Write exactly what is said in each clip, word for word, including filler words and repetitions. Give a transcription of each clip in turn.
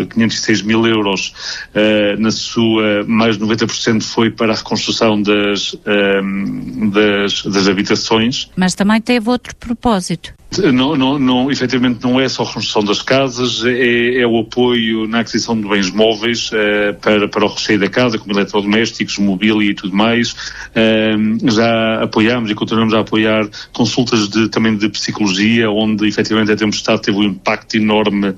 quinhentos e seis mil euros, uh, na sua, mais de noventa por cento foi para a reconstrução das, um, das, das habitações. Mas também teve outro propósito. Não, não, não, efetivamente não é só a reconstrução das casas, é, é o apoio na aquisição de bens móveis uh, para, para o recheio da casa, como eletrodomésticos, mobília e tudo mais. Uh, já apoiámos e continuamos a apoiar consultas de, também de psicologia, onde efetivamente a tempestade teve um impacto enorme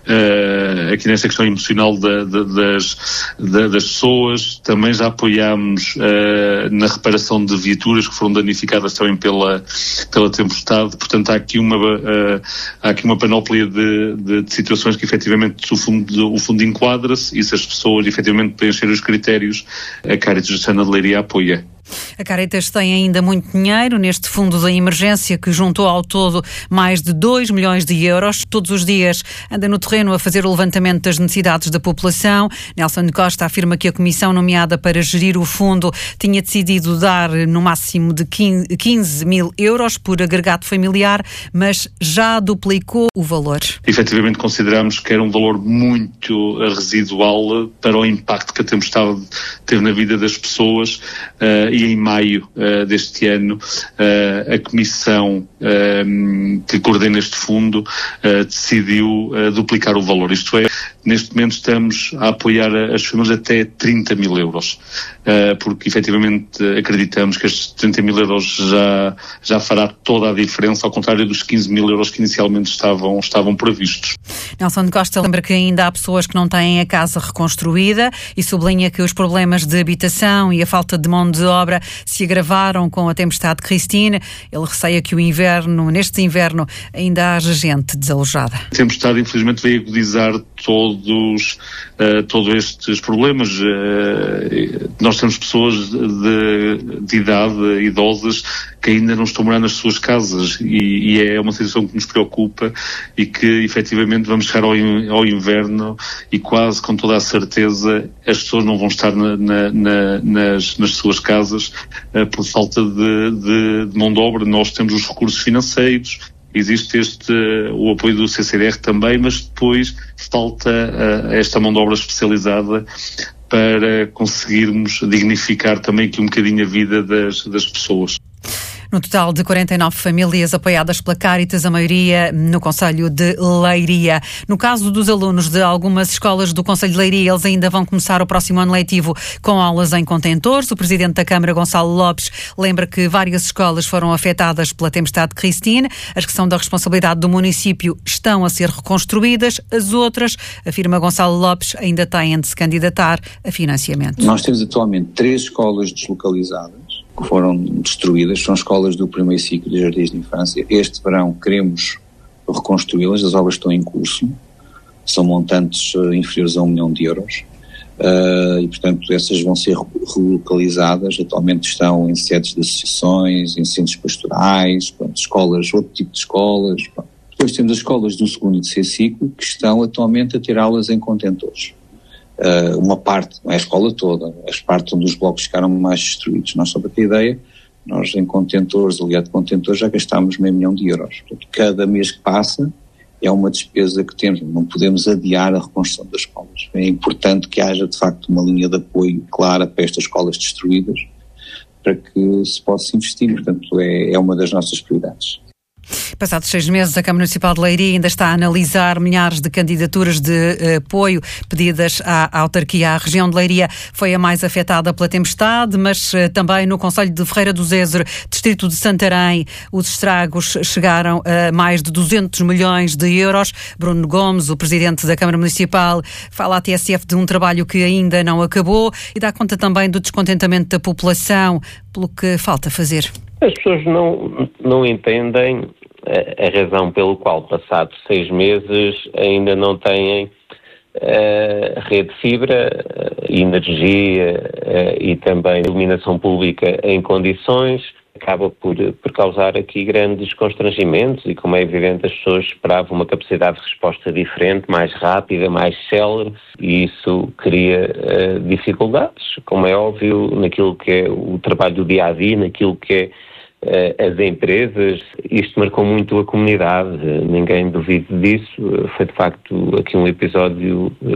uh, aqui nesta questão emocional da, da, das, da, das pessoas. Também já apoiámos uh, na reparação de viaturas que foram danificadas também pela, pela tempestade. Portanto, há aqui uma, uh, há aqui uma panóplia de, de, de situações que efetivamente o fundo, o fundo enquadra-se, e se as pessoas efetivamente preencherem os critérios, a Caritas Diocesana de Leiria apoia. A Caritas tem ainda muito dinheiro neste fundo da emergência, que juntou ao todo mais de dois milhões de euros. Todos os dias anda no terreno a fazer o levantamento das necessidades da população. Nelson Costa afirma que a comissão nomeada para gerir o fundo tinha decidido dar no máximo de quinze mil euros por agregado familiar, mas já duplicou o valor. Efetivamente consideramos que era um valor muito residual para o impacto que a tempestade teve na vida das pessoas, uh, e em maio uh, deste ano uh, a comissão uh, que coordena este fundo uh, decidiu uh, duplicar o valor. Isto é, neste momento estamos a apoiar as famílias até trinta mil euros, uh, porque efetivamente acreditamos que estes trinta mil euros já, já fará toda a diferença, ao contrário dos quinze mil euros que inicialmente estavam, estavam previstos. Nelson Costa lembra que ainda há pessoas que não têm a casa reconstruída e sublinha que os problemas de habitação e a falta de mão de obra se agravaram com a tempestade Christine. Ele receia que o inverno, neste inverno, ainda haja gente desalojada. A tempestade, infelizmente, veio agudizar todos, uh, todos estes problemas. Uh, nós temos pessoas de, de idade, idosas, que ainda não estão morando nas suas casas, e, e é uma situação que nos preocupa, e que efetivamente vamos chegar ao, ao inverno e quase com toda a certeza as pessoas não vão estar na, na, na, nas, nas suas casas uh, por falta de, de, de mão de obra. Nós temos os recursos financeiros, existe este, uh, o apoio do C C D R também, mas depois falta uh, esta mão de obra especializada para conseguirmos dignificar também aqui um bocadinho a vida das, das pessoas. No total de quarenta e nove famílias apoiadas pela Caritas, a maioria no concelho de Leiria. No caso dos alunos de algumas escolas do concelho de Leiria, eles ainda vão começar o próximo ano letivo com aulas em contentores. O presidente da Câmara, Gonçalo Lopes, lembra que várias escolas foram afetadas pela tempestade Christine. As que são da responsabilidade do município estão a ser reconstruídas. As outras, afirma Gonçalo Lopes, ainda têm de se candidatar a financiamento. Nós temos atualmente três escolas deslocalizadas que foram destruídas, são escolas do primeiro ciclo de jardins de infância. Este verão queremos reconstruí-las, as obras estão em curso, são montantes uh, inferiores a um milhão de euros, uh, e portanto essas vão ser relocalizadas. Atualmente estão em sedes de associações, em centros pastorais, pronto, escolas, outro tipo de escolas. Pronto. Depois temos as escolas do segundo e terceiro ciclo que estão atualmente a ter aulas em contentores. Uh, uma parte, não é a escola toda, as partes onde os blocos ficaram mais destruídos. Nós, só para ter ideia, nós em contentores, aliado de contentores, já gastámos meio milhão de euros. Portanto, cada mês que passa é uma despesa que temos, não podemos adiar a reconstrução das escolas. É importante que haja, de facto, uma linha de apoio clara para estas escolas destruídas, para que se possa investir. Portanto, é, é uma das nossas prioridades. Passados seis meses, a Câmara Municipal de Leiria ainda está a analisar milhares de candidaturas de uh, apoio pedidas à, à autarquia. A região de Leiria foi a mais afetada pela tempestade, mas uh, também no concelho de Ferreira do Zezer, distrito de Santarém, os estragos chegaram a mais de duzentos milhões de euros. Bruno Gomes, o presidente da Câmara Municipal, fala à T S F de um trabalho que ainda não acabou e dá conta também do descontentamento da população pelo que falta fazer. As pessoas não, não entendem a, a razão pelo qual, passados seis meses, ainda não têm uh, rede de fibra, uh, energia uh, e também iluminação pública em condições. Acaba por, por causar aqui grandes constrangimentos e, como é evidente, as pessoas esperavam uma capacidade de resposta diferente, mais rápida, mais célere, e isso cria uh, dificuldades, como é óbvio, naquilo que é o trabalho do dia-a-dia, naquilo que é uh, as empresas. Isto marcou muito a comunidade, uh, ninguém duvide disso. Uh, foi, de facto, aqui um episódio uh,